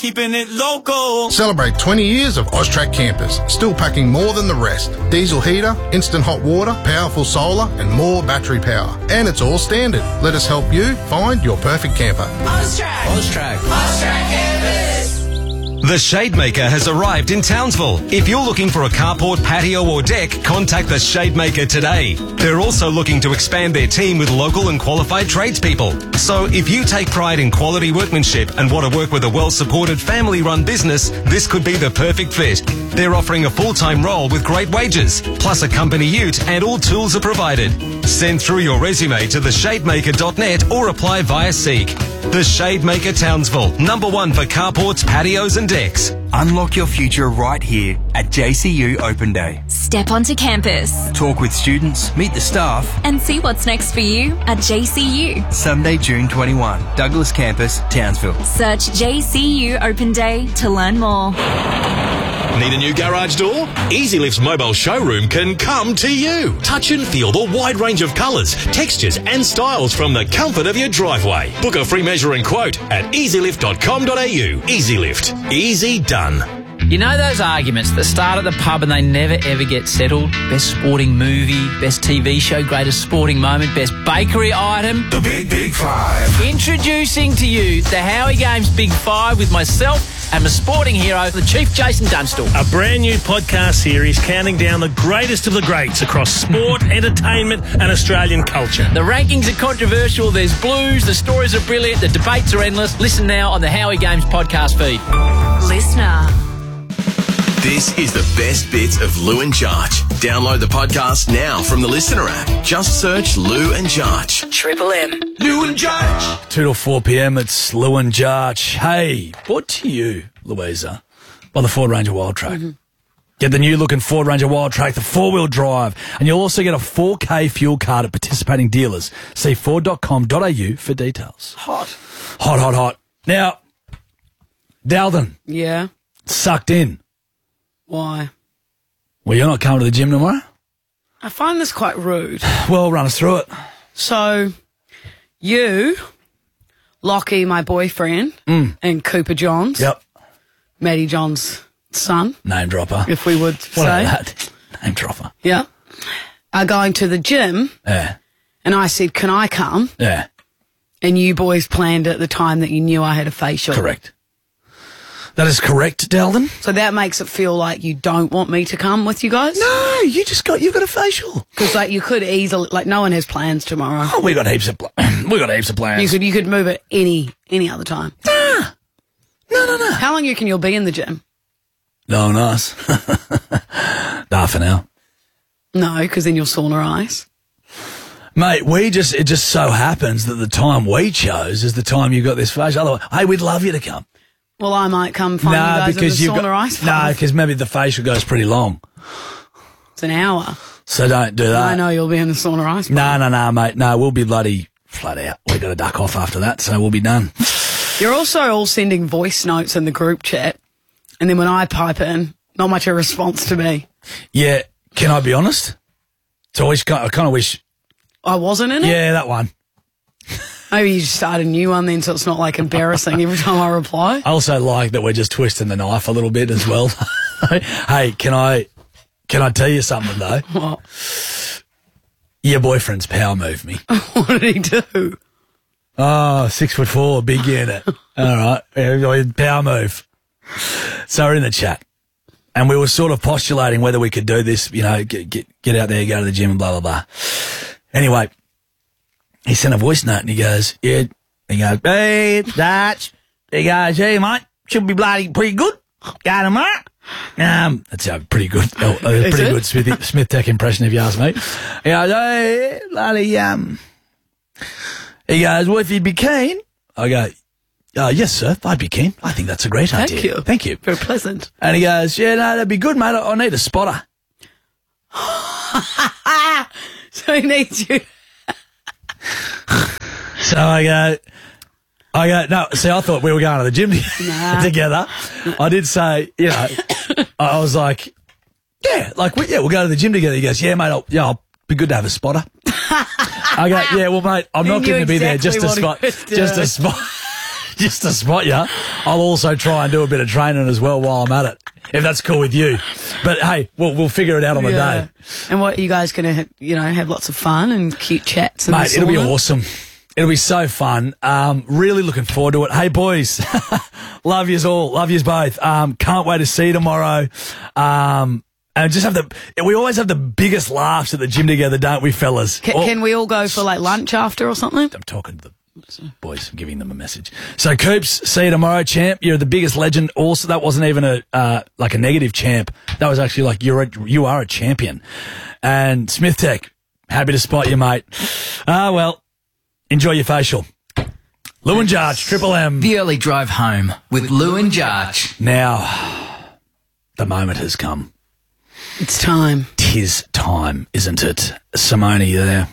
keeping it local. Celebrate 20 years of Austrac campers, still packing more than the rest. Diesel heater, instant hot water, powerful solar, and more battery power. And it's all standard. Let us help you find your perfect camper. Austrac campers. The Shademaker has arrived in Townsville. If you're looking for a carport, patio or deck, contact the Shademaker today. They're also looking to expand their team with local and qualified tradespeople. So if you take pride in quality workmanship and want to work with a well-supported family-run business, this could be the perfect fit. They're offering a full-time role with great wages, plus a company ute, and all tools are provided. Send through your resume to theshademaker.net or apply via Seek. The Shademaker Townsville, #1 for carports, patios and decks. Unlock your future right here at JCU Open Day. Step onto campus Talk with students, meet the staff. and see what's next for you at JCU. Sunday, June 21, Douglas Campus, Townsville. Search JCU Open Day to learn more. Need a new garage door? EasyLift's mobile showroom can come to you. Touch and feel the wide range of colours, textures and styles from the comfort of your driveway. Book a free measuring quote at easylift.com.au. EasyLift. Easy done. You know those arguments that start at the pub and they never ever get settled? Best sporting movie, best TV show, greatest sporting moment, best bakery item. The Big Five. Introducing to you the Howie Games Big Five with myself and my sporting hero, the Chief Jason Dunstall. A brand new podcast series counting down the greatest of the greats across sport, entertainment and Australian culture. The rankings are controversial, there's blues, the stories are brilliant, the debates are endless. Listen now on the Howie Games podcast feed. Listener. This is the best bits of Lou and Jarch. Download the podcast now from the Listener app. Just search Lou and Jarch. Triple M. Lou and Jarch. 2 till 4 p.m. It's Lou and Jarch. Hey, brought to you, Louisa, by the Ford Ranger Wild Track. Get the new looking Ford Ranger Wild Track, the 4-wheel drive, and you'll also get a 4K fuel card at participating dealers. See ford.com.au for details. Hot. Now, Dalton. Yeah. Sucked in. Why? Well, you're not coming to the gym tomorrow? I find this quite rude. Well, run us through it. So, you, Lockie, my boyfriend, and Cooper Johns, Yep. Maddie Johns' son, Name dropper. if we would What say, about that? Name dropper. yeah, are going to the gym, Yeah. and I said, can I come? Yeah. And you boys planned at the time that you knew I had a facial. Correct. That is correct, Dalton. So that makes it feel like you don't want me to come with you guys? No, you've got a facial. Because like you could easily, like no one has plans tomorrow. Oh, we got heaps of plans. You could move it any other time. No. How long you reckon you'll be in the gym? No, nice. For now. No, because then you'll sauna ice. Mate, it just so happens that the time we chose is the time you got this facial. Otherwise, hey, we'd love you to come. Well, I might come find you guys in the sauna ice bath. No, because maybe the facial goes pretty long. It's an hour. So don't do that. I know you'll be in the sauna ice bath. No, mate. No, we'll be bloody flat out. We've got to duck off after that, so we'll be done. You're also all sending voice notes in the group chat, and then when I pipe in, not much a response to me. Yeah, can I be honest? I kind of wish... I wasn't in it? Yeah, that one. Maybe you just start a new one then so it's not like embarrassing every time I reply. I also like that we're just twisting the knife a little bit as well. Hey, can I tell you something though? What? Your boyfriend's power moved me. What did he do? Oh, 6'4", big unit. All right, power move. So we're in the chat, and we were sort of postulating whether we could do this. You know, get out there, go to the gym, and blah blah blah. Anyway, he sent a voice note, and he goes, "Yeah." He goes, "Hey, Dutch." He goes, "Hey, mate, should be bloody pretty good. Got him right." That's a pretty good, good Smith Tech impression if you ask me. He goes, "Hey, bloody He goes, "Well, if you'd be keen," I go, "Yes, sir, I'd be keen. I think that's a great idea." Thank you. Very pleasant. And he goes, "Yeah, no, that'd be good, mate. I need a spotter." So he needs you. So I go, no, see, I thought we were going to the gym together. I did say, you know, I was like, yeah, we'll go to the gym together. He goes, "Yeah, mate, I'll be good to have a spotter." I go, "Yeah, well, mate, I'm not going to be there just to spot just to spot you, I'll also try and do a bit of training as well while I'm at it, if that's cool with you. But hey, we'll figure it out on the day. And what, are you guys going to, have lots of fun and cute chats? And Mate, it'll be awesome. It'll be so fun. Really looking forward to it. Hey, boys, love yous all. Love yous both. Can't wait to see you tomorrow. And just we always have the biggest laughs at the gym together, don't we, fellas? Can we all go for like lunch after or something? I'm talking to the boys, I'm giving them a message. So, Coops, see you tomorrow, champ. You're the biggest legend. Also, that wasn't even a negative champ. That was actually like you are a champion. And Smith Tech, happy to spot you, mate. Well, enjoy your facial. Lou and Jarch, Triple M. The early drive home with Lou and Jarch. Now, the moment has come. It's time. 'Tis time, isn't it? Simone, you there?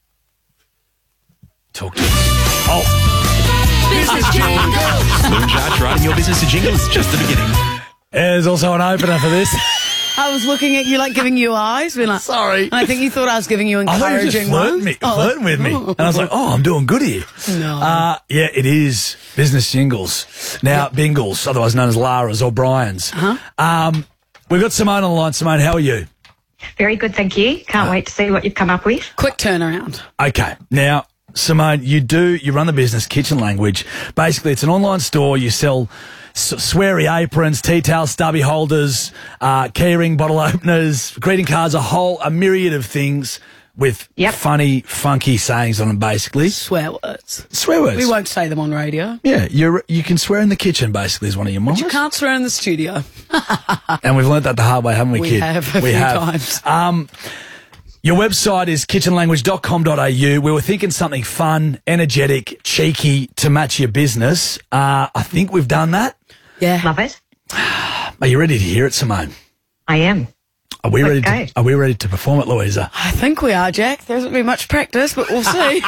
Talk to me. Oh. Business jingles. Lou and Jarch writing your business to jingles, just the beginning. There's also an opener for this. I was looking at you like giving you eyes. Being like, sorry. And I think you thought I was giving you encouraging flirting with me. And I was like, I'm doing good here. No. Yeah, it is business jingles. Now, Bingles, otherwise known as Lara's or Brian's. We've got Simone on the line. Simone, how are you? Very good, thank you. Can't wait to see what you've come up with. Quick turnaround. Okay. Now, Simone, you run the business Kitchen Language. Basically, it's an online store. You sell sweary aprons, tea towels, stubby holders, keyring bottle openers, greeting cards, a myriad of things with funny, funky sayings on them, basically. Swear words. Swear words. We won't say them on radio. Yeah, you can swear in the kitchen, basically, is one of your mottos. But you can't swear in the studio. And we've learnt that the hard way, haven't we, kid? We have a few times. Your website is kitchenlanguage.com.au. We were thinking something fun, energetic, cheeky to match your business. I think we've done that. Yeah. Love it. Are you ready to hear it, Simone? I am. Are we ready to perform it, Louisa? I think we are, Jack. There hasn't been much practice, but we'll see.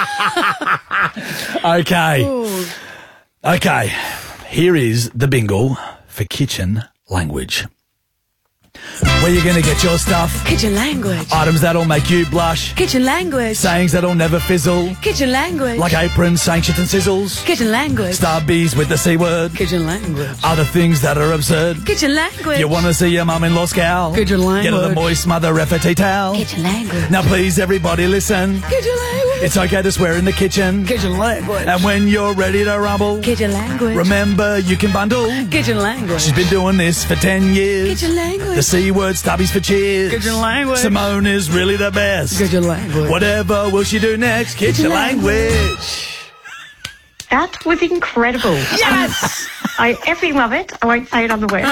Okay. Ooh. Okay. Here is the bingle for Kitchen Language. Where you going to get your stuff? Kitchen Language. Items that'll make you blush. Kitchen Language. Sayings that'll never fizzle. Kitchen Language. Like aprons, saying shit and sizzles. Kitchen Language. Stubbies with the C word. Kitchen Language. Other things that are absurd. Kitchen Language. You want to see your mum-in-law scowl. Kitchen Language. Get her the moist mother efforty towel. Kitchen Language. Now please everybody listen. Kitchen Language. It's okay to swear in the kitchen. Kitchen Language. And when you're ready to rumble. Kitchen Language. Remember you can bundle. Kitchen Language. She's been doing this for 10 years. Kitchen Language. The C word, stubbies for cheers. Kitchen Language. Simone is really the best. Kitchen Language. Whatever will she do next? Kitchen Language. That was incredible. Yes! I effing love it. I won't say another word.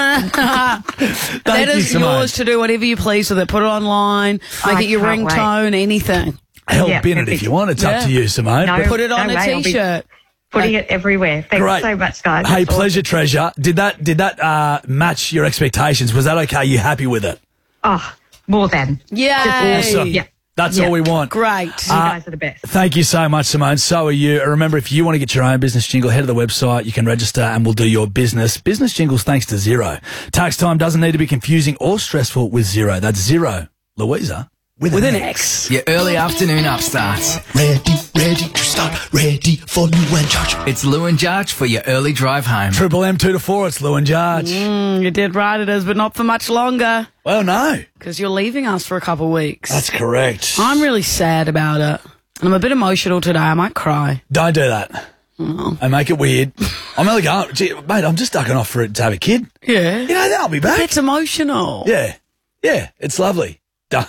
That is yours to do whatever you please with it. Put it online, make it your ringtone, anything. Help in it if you want. It's up to you, Simone. No, put it on a T-shirt. Putting it everywhere. Thanks so much, guys. Hey, That's pleasure, treasure. Did that match your expectations? Was that okay? You happy with it? Oh, more than. Yay. Awesome. Yeah. That's all we want. Great. You guys are the best. Thank you so much, Simone. So are you. Remember, if you want to get your own business jingle, head to the website. You can register and we'll do your business. Business jingles thanks to Xero. Tax time doesn't need to be confusing or stressful with Xero. That's Xero. Louisa. With an X. Your early afternoon upstarts. Ready to start, ready for Lou and Jarch. It's Lou and Jarch for your early drive home. Triple M 2 to 4. It's Lou and Jarch. You did right, it is, but not for much longer. Well, no. Because you're leaving us for a couple of weeks. That's correct. I'm really sad about it. And I'm a bit emotional today. I might cry. Don't do that. And make it weird. I'm only going, mate, I'm just ducking off for it to have a kid. Yeah. You know, then I'll be back. It's emotional. Yeah. Yeah, it's lovely. Don't.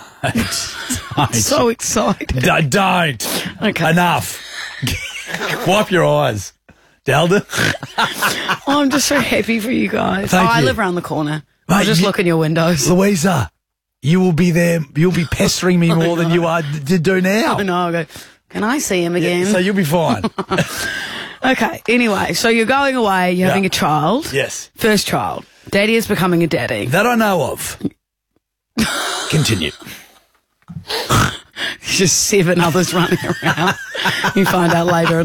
So excited. Don't. Okay. Enough. Wipe your eyes. Delda. I'm just so happy for you guys. Thank I you. live around the corner. Mate, I'll just look in your windows. Louisa, you will be there. You'll be pestering me more than you are to do now. I know. I'll go, can I see him again? So you'll be fine. Okay. Anyway, so you're going away. You're having a child. Yes. First child. Daddy is becoming a daddy. That I know of. Continue. There's just 7 others running around. You find out later.